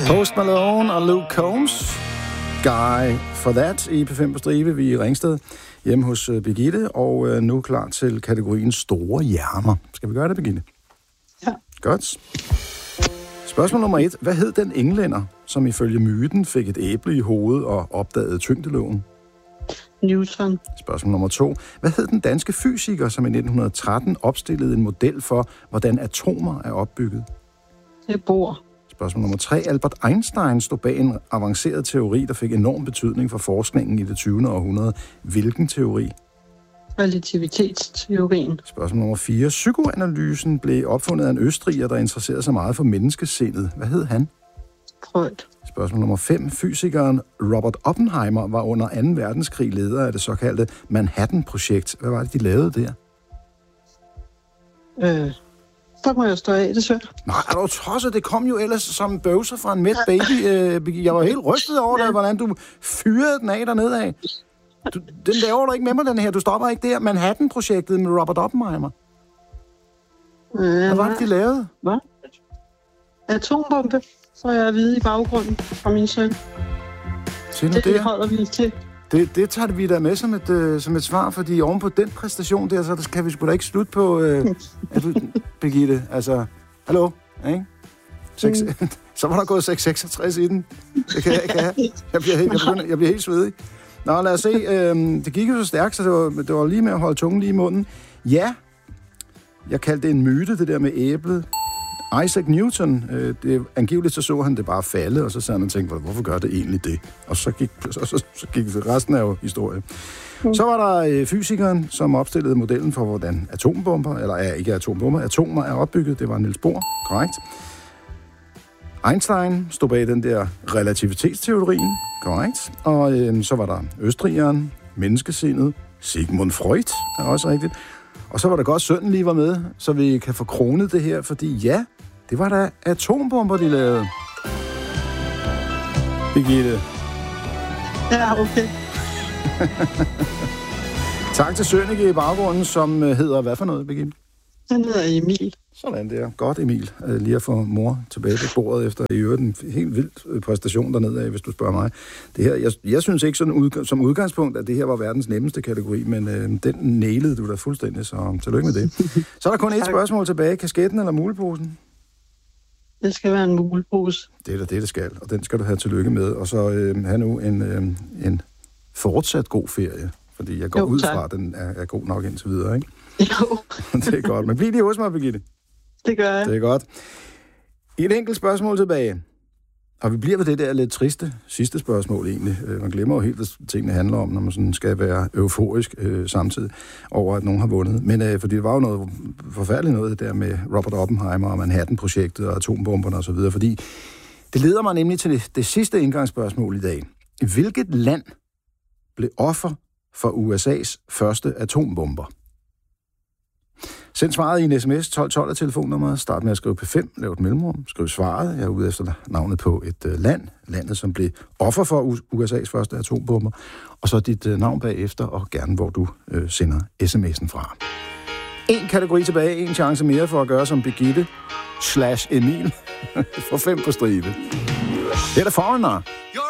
Post Malone og Luke Combs. Guy for that i P5 på stribe. Vi er i Ringsted hjemme hos Birgitte, og nu klar til kategorien store hjerner. Skal vi gøre det, Birgitte? Ja. Godt. Spørgsmål nummer 1. Hvad hed den englænder, som ifølge myten fik et æble i hovedet og opdagede tyngdeloven? Newton. Spørgsmål nummer 2. Hvad hed den danske fysiker, som i 1913 opstillede en model for, hvordan atomer er opbygget? Det er Bohr. Spørgsmål nummer 3. Albert Einstein stod bag en avanceret teori, der fik enorm betydning for forskningen i det 20. århundrede. Hvilken teori? Relativitetsteorien. Spørgsmål nummer 4. Psykoanalysen blev opfundet af en østriger, der interesserede sig meget for menneskesindet. Hvad hed han? Freud. Spørgsmål nummer 5. Fysikeren Robert Oppenheimer var under 2. verdenskrig leder af det såkaldte Manhattan-projekt. Hvad var det, de lavede der? Så må jeg stå af, det er svært. Nej, er du tosset? Det kom jo ellers som bøvser fra en mæt baby. Jeg var helt rystet over det, hvordan du fyrede den af dernede af. Den laver du ikke med mig, den her. Du stopper ikke der. Manhattan-projektet med Robert Oppenheimer. Hvad var det, de lavede? Hvad? Atombombe, så jeg at vide i baggrunden fra min søn. Det holder vi til. Det tager vi da med som et svar, fordi oven på den præstation der, så kan vi sgu da ikke slutte på, Birgitte. Altså, hallo? Ikke? Så var der gået 6,66 i den. Jeg bliver helt svedig. Nå, lad os se. Det gik jo så stærkt, så det var lige med at holde tungen lige i munden. Ja, jeg kaldte det en myte, det der med æblet. Isaac Newton, angiveligt så han det bare falde, og så sad han og tænkte, hvorfor gør det egentlig det? Og så gik resten af historie. Så var der fysikeren, som opstillede modellen for, hvordan atomer er opbygget. Det var Niels Bohr, korrekt. Einstein stod bag den der relativitetsteorien, korrekt. Og så var der østrigeren, menneskesindet, Sigmund Freud, er også rigtigt. Og så var der godt, sønnen lige var med, så vi kan få kronet det her, fordi ja, det var da atombomber, de lavede. Birgitte. Ja, okay. Tak til Sønneke i baggrunden, som hedder hvad for noget, Birgitte? Han hedder Emil. Sådan der. Godt, Emil. Lige at få mor tilbage på bordet efter i øvrigt en helt vild præstation dernede af, hvis du spørger mig. Det her, jeg synes ikke sådan som udgangspunkt, at det her var verdens nemmeste kategori, men den nailede du da fuldstændig, så tillykke med det. Så er der kun et spørgsmål tilbage. Kasketten eller muleposen? Det skal være en mulepose. Det er da det skal, og den skal du have tillykke med. Og så have nu en fortsat god ferie, fordi jeg går ud fra, at den er god nok indtil videre, ikke? Jo. Det er godt. Men bliv lige hos mig, Birgitte. Det gør jeg. Det er godt. Et enkelt spørgsmål tilbage. Og vi bliver ved det der lidt triste sidste spørgsmål egentlig. Man glemmer jo helt, hvad tingene handler om, når man sådan skal være euforisk samtidig over, at nogen har vundet. Men fordi det var jo noget forfærdeligt noget der med Robert Oppenheimer og Manhattan-projektet og atombomberne og så videre. Fordi det leder mig nemlig til det sidste indgangsspørgsmål i dag. Hvilket land blev offer for USA's første atombomber? Send svaret i en sms 1212 af telefonnummeret. Start med at skrive P5, lav et mellemrum, skriv svaret. Jeg er ude efter navnet på et landet, som blev offer for USA's første atombomber. Og så dit navn bagefter, og gerne hvor du sender sms'en fra. En kategori tilbage, en chance mere for at gøre som Birgitte /Emil for 5 på stribe. Det er The Foreigner.